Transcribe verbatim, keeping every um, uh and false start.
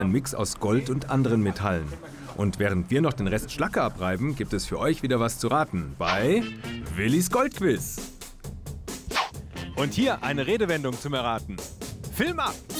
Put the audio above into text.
Ein Mix aus Gold und anderen Metallen. Und während wir noch den Rest Schlacke abreiben, gibt es für euch wieder was zu raten bei Willis Goldquiz. Und hier eine Redewendung zum Erraten. Film ab!